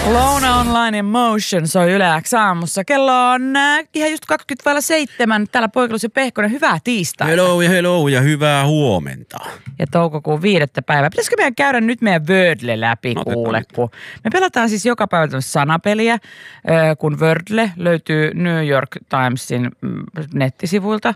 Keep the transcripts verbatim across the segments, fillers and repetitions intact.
Lona Online Emotion soi Yle X aamussa. Kello on äh, ihan just kaksikymmentä seitsemän. Täällä Poikalus ja Pehkonen. Hyvää tiistaita. Hello ja hello ja hyvää huomenta. Ja toukokuun viidettä päivää. Pitäisikö meidän käydä nyt meidän Wordle läpi, No, kuule? Kun me pelataan siis joka päivä tämmöistä sanapeliä, äh, kun Wordle löytyy New York Timesin mm, nettisivuilta.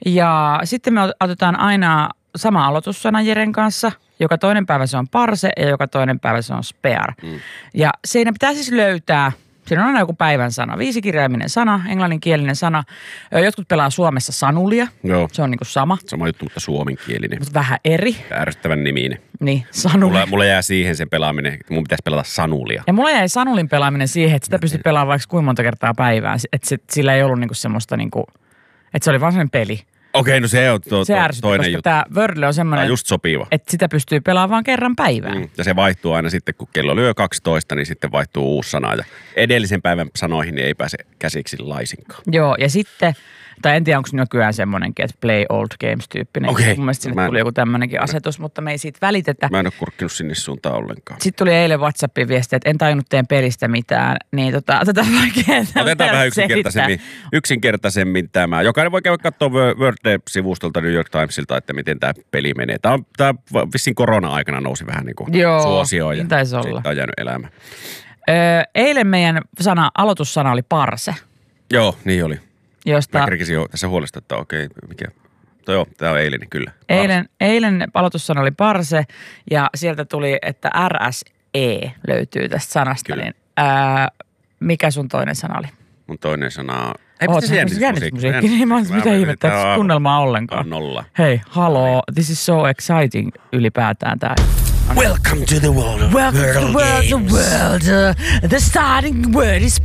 Ja sitten me otetaan aina sama aloitussana Jeren kanssa. Joka toinen päivä se on parse ja joka toinen päivä se on spare. Mm. Ja siinä pitää siis löytää, siinä on aina joku päivän sana, viisikirjaiminen sana, englanninkielinen sana. Jotkut pelaa Suomessa sanulia, Joo. Se on niinku sama. Sama juttu, mutta suomenkielinen. Mutta vähän eri. Ärsyttävän niminen. Niin, sanulia. Mulla, mulla jää siihen sen pelaaminen, että mun pitäisi pelata sanulia. Ja mulla jäi sanulin pelaaminen siihen, että sitä pystyi pelaamaan vaikka kuinka monta kertaa päivään. Että se, sillä ei ollut niinku semmoista niinku, että se oli vaan semmoinen peli. Okei, no se on to, to, Se ärsytti, toinen koska juttu. tämä Wordle on semmoinen, Tämä just sopiva. että sitä pystyy pelaamaan kerran päivään. Mm. Ja se vaihtuu aina sitten, kun kello lyö kaksitoista, niin sitten vaihtuu uusi sana. Ja edellisen päivän sanoihin niin ei pääse käsiksi laisinkaan. Joo, ja sitten, tai en tiedä onko nykyään semmoinenkin, että play old games-tyyppinen. Okei. Mun mielestä sinne Mä en- tuli joku tämmöinenkin asetus, mutta me ei siitä välitetä. Mä en ole kurkkinut sinne suuntaan ollenkaan. Sitten tuli eilen WhatsAppin viesti, että en tajunnut teidän pelistä mitään, niin tota, otetaan vaikea. Otetaan vähän yksinkertaisemmin, yksinkertaisemmin tämä. Jokainen voi käydä katsoa Word-sivustolta New York Timesilta, että miten tämä peli menee. Tämä, on, tämä vissiin korona-aikana nousi vähän niin kuin Joo, suosioon ja niin taisi olla. siitä on jäänyt elämä. Öö, eilen meidän sana, aloitussana oli parse, Joo, niin oli. josta Mä kerkisin jo tässä huolestuttaa, okei, mikä. To, joo, tämä on eilinen, kyllä. eilen, eilen aloitussana oli parse ja sieltä tuli, että R S E löytyy tästä sanasta. Kyllä. Niin, ää, mikä sun toinen sana oli? Mun toinen sana on... Ei, Oot pitäisi sä jännitysmusiikki. jännitysmusiikki? Niin mä olisin, mitä ihmettä, Tää on- kuunnelmaa ollenkaan. on nolla. Hei, haloo, this is so exciting ylipäätään tää. Welcome to the world of Welcome to the Wordle world, the games. world, uh, the starting word is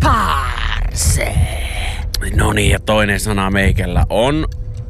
parse. No niin, ja toinen sana meikällä on...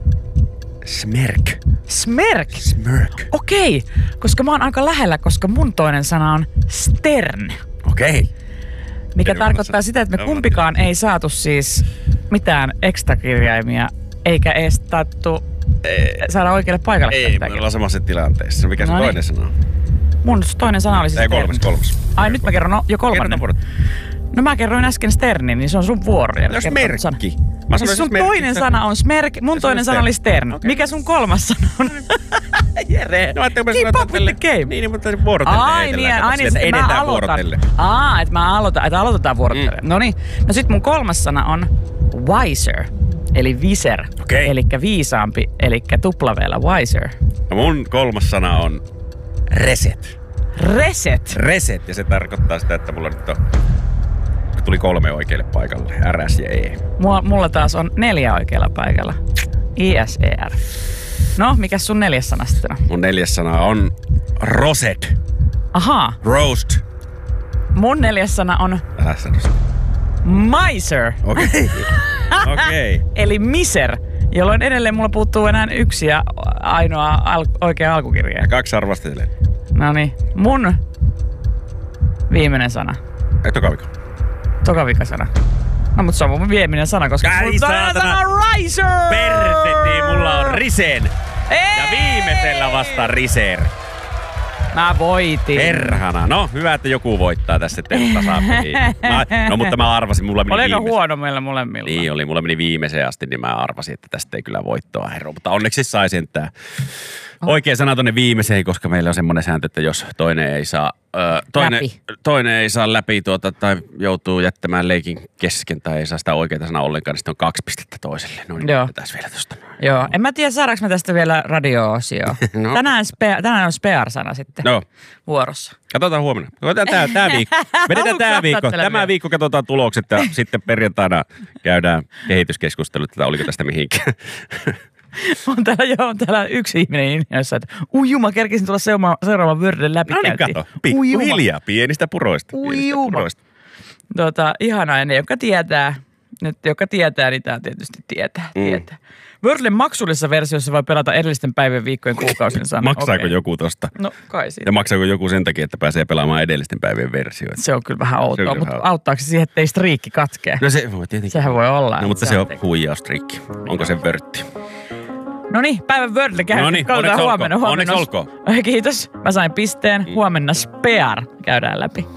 Smerk. Smerk. Smirk. Okei, koska mä oon aika lähellä, koska mun toinen sana on stern. Okei. Mikä Ei tarkoittaa mä sitä, että me mä- kumpikaan ei saatu siis mitään ekstra-kirjaimia, eikä edes taittu saada oikealle paikalle. Ei, tätä me ollaan samassa tilanteessa. Mikä se No niin. toinen sana on? Mun toinen sana oli siis Ei, stern. kolmas, kolmas. Ai nyt mä kerron, no jo kolmannen. Kerta vuorot. No mä kerroin äsken sternin, niin se on sun vuoro. No smerkki. Mä Siis sanoin, sun smerkki. toinen sana on smerk, mun Ja toinen sun sana oli stern. stern. Okei. Mikä sun kolmas sana on? Jere, No, ajattelin, mä keep sanoin, up with the että game. Niin, mutta vuorotellen Ai heitellään. niin, Kato, ai niin, sieltä että mä edetään aloitan. vuorotellen. Aa, että mä aloitan, että aloitetaan vuorotellen. Mm. No niin, no sit mun kolmas sana on wiser, eli viser. Okei. Elikkä viisaampi, elikkä tuplaveellä wiser. No mun kolmas sana on reset. Reset. Reset, ja se tarkoittaa sitä, että mulla nyt on... Tuli kolme oikealle paikalle. R, S ja E. Mulla, mulla taas on neljä oikealla paikalla. I S E R. No, mikä sun neljäs sana sitten on? Mun neljäs sana on roset. Ahaa, Roast. mun neljäs sana on Älä sano sitä. miser. Okei. Okei. Eli miser, jolloin edelleen mulla puuttuu enää yksi ja ainoa al- oikea alkukirja. Ja kaksi arvostelee. No niin, mun viimeinen sana. Ei toka vika. Toka vikasana. No mut se on mun viimeinen sana, koska Ai mun toinen saatana. sana on riser! Perfetti, mulla on risen. Ei! Ja viimeisellä vasta riser. Mä voitin. Perhana. No, hyvä, että joku voittaa tässä sitten tasapeliin. Mä- No, mutta mä arvasin, mulla meni Oliko viimeisen. huono meillä molemmilla? Niin oli, mulla meni viimeiseen asti, niin mä arvasin, että tästä ei kyllä voittoa hero. Mutta onneksi sai sentään oikea sana tonne viimeiseen, koska meillä on semmoinen sääntö, että jos toinen ei saa, ö, toinen, Läpi. toinen ei saa läpi tuota, tai joutuu jättämään leikin kesken tai ei saa sitä oikeaa sanaa ollenkaan, niin sitten on kaksi pistettä toiselle. No niin, Joo. tässä vielä tosta. Joo, en mä tiedä saadaanko me tästä vielä radio-osioon. No. Tänään, spe- tänään on spear-sana sitten No, vuorossa. katsotaan huomenna. Katsotaan tää, tää viikko. Vedetään Haluatko tää ottaa viikko. tälle Tämä vielä? viikko katsotaan tulokset ja sitten perjantaina käydään kehityskeskustelut, että oliko tästä mihinkään. On täällä, joo, on täällä yksi ihminen jossa, että ujuma, kerkisin tulla seuma, seuraavan Wordlen läpi. No niin, kato. Pikkuhiljaa, pienistä puroista. Pienistä Ujuma. puroista. Tota, ihana, ja ne, joka tietää, nyt, joka tietää, niin tää tietysti tietää. Mm. tietää. Wordlen maksullisessa versiossa voi pelata edellisten päivien, viikkojen, kuukausien sana. Maksaako Okei. joku tosta? No kai siitä. Ja maksaako joku sen takia, että pääsee pelaamaan edellisten päivien versioita? Se on kyllä vähän Se on outoa, kyllä mutta vähän- auttaako se siihen, ettei striikki katkee? No se voi tietenkin. Sehän voi olla. No mutta että se on tekee. huijaustrikki. Onko se vörtti? No niin, päivän Wordle käy. Noniin, Katsotaan onneksi huomenna. olkoon. huomenna. Onneksi olkoon. Kiitos. Mä sain pisteen. Huomenna spear käydään läpi.